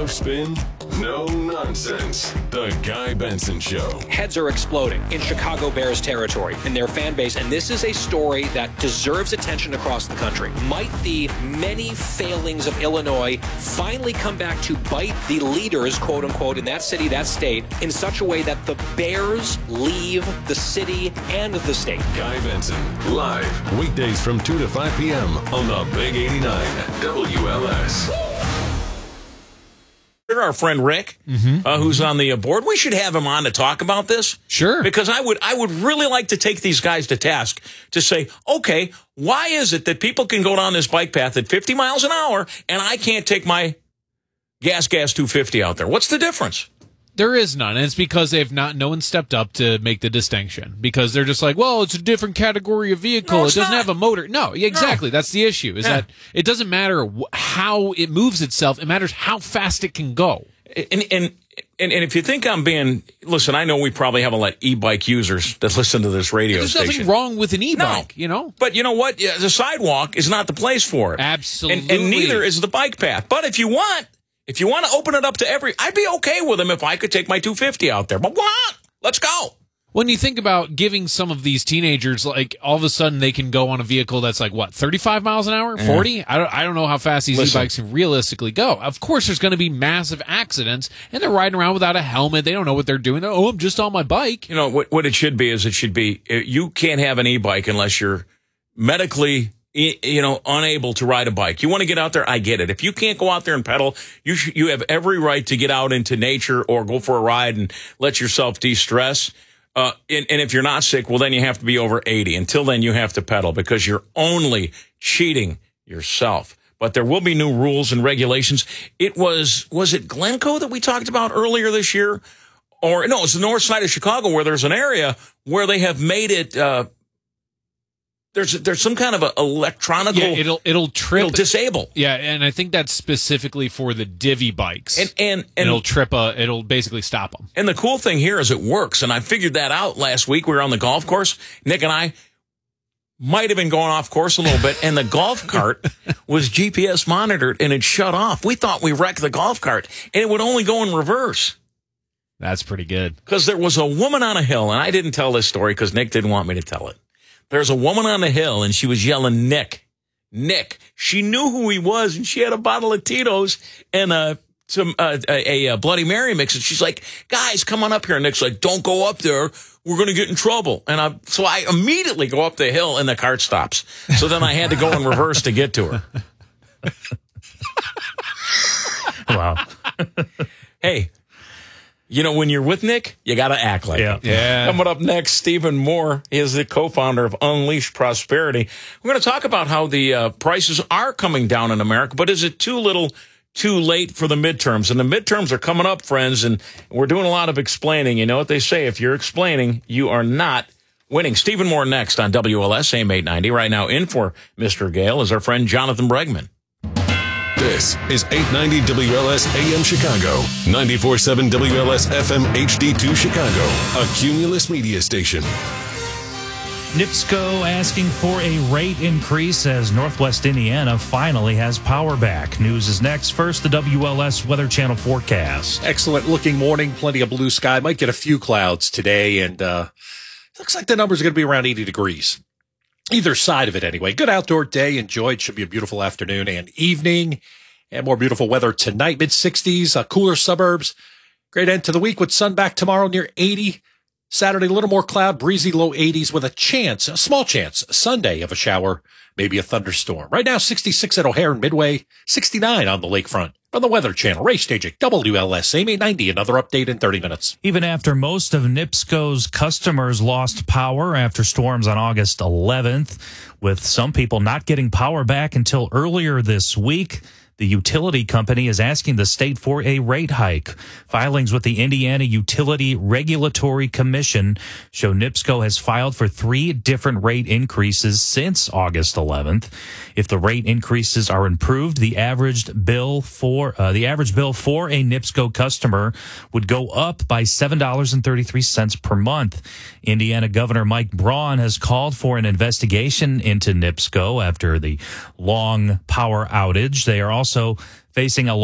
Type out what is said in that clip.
No spin, no nonsense. The Guy Benson Show. Heads are exploding in Chicago Bears territory in their fan base, and this is a story that deserves attention across the country. Might the many failings of Illinois finally come back to bite the leaders, quote unquote, in that city, that state, in such a way that the Bears leave the city and the state? Guy Benson, live, weekdays from 2 to 5 p.m. on the Big 89 WLS. Our friend Rick, who's on the board, we should have him on to talk about this. Sure. Because I would really like to take these guys to task to say, okay, why is it that people can go down this bike path at 50 miles an hour and I can't take my gas 250 out there? What's the difference? There is none, and it's because no one stepped up to make the distinction. Because they're just like, well, it's a different category of vehicle. No, it doesn't not. have a motor. No, exactly. That's the issue, is that it doesn't matter how it moves itself. It matters how fast it can go. And if you think I'm being, listen, I know we probably have a lot of e-bike users that listen to this radio There's station. nothing wrong with an e-bike, But you know what? The sidewalk is not the place for it. Absolutely. And neither is the bike path. But if you want to open it up to I'd be okay with them if I could take my 250 out there. But what? Let's go. When you think about giving some of these teenagers, like, all of a sudden they can go on a vehicle that's like, what, 35 miles an hour? 40? I don't know how fast these e-bikes can realistically go. Of course, there's going to be massive accidents, and they're riding around without a helmet. They don't know what they're doing. I'm just on my bike. You know, what it should be you can't have an e-bike unless you're medically unable to ride a bike. You want to get out there, I get it. If you can't go out there and pedal, you have every right to get out into nature or go for a ride and let yourself de-stress. And if you're not sick, well, then you have to be over 80. Until then, you have to pedal because you're only cheating yourself. But there will be new rules and regulations. Was it Glencoe that we talked about earlier this year? Or no, it's the north side of Chicago where there's an area where they have made it, There's some kind of a electronic. Yeah, it'll trip. It'll disable. Yeah, and I think that's specifically for the divvy bikes. And it'll trip. It'll basically stop them. And the cool thing here is it works. And I figured that out last week. We were on the golf course. Nick and I might have been going off course a little bit, and the golf cart was GPS monitored, and it shut off. We thought we wrecked the golf cart, and it would only go in reverse. That's pretty good. Because there was a woman on a hill, and I didn't tell this story because Nick didn't want me to tell it. There's a woman on the hill, and she was yelling, Nick. She knew who he was, and she had a bottle of Tito's and a Bloody Mary mix. And she's like, guys, come on up here. And Nick's like, don't go up there. We're going to get in trouble. And so I immediately go up the hill, and the cart stops. So then I had to go in reverse to get to her. Wow. Hey. When you're with Nick, you got to act like it. Yeah. Coming up next, Stephen Moore is the co-founder of Unleashed Prosperity. We're going to talk about how the prices are coming down in America, but is it too little, too late for the midterms? And the midterms are coming up, friends, and we're doing a lot of explaining. You know what they say, if you're explaining, you are not winning. Stephen Moore next on WLS, AM 890. Right now, in for Mr. Gale is our friend Jonathan Bregman. This is 890 WLS AM Chicago, 94.7 WLS FM HD2 Chicago, a Cumulus media station. NIPSCO asking for a rate increase as Northwest Indiana finally has power back. News is next. First, the WLS Weather Channel forecast. Excellent looking morning, plenty of blue sky. Might get a few clouds today, and looks like the numbers are going to be around 80 degrees. Either side of it anyway. Good outdoor day. Enjoy. It should be a beautiful afternoon and evening. And more beautiful weather tonight. Mid-60s, cooler suburbs. Great end to the week with sun back tomorrow near 80. Saturday, a little more cloud, breezy low 80s with a small chance, Sunday of a shower, maybe a thunderstorm. Right now, 66 at O'Hare and Midway, 69 on the lakefront. From the Weather Channel, Ray Stajic, WLS, AM 890, another update in 30 minutes. Even after most of NIPSCO's customers lost power after storms on August 11th, with some people not getting power back until earlier this week, the utility company is asking the state for a rate hike. Filings with the Indiana Utility Regulatory Commission show NIPSCO has filed for 3 different rate increases since August 11th. If the rate increases are improved, the average bill for a NIPSCO customer would go up by $7.33 per month. Indiana Governor Mike Braun has called for an investigation into NIPSCO after the long power outage. They are also facing a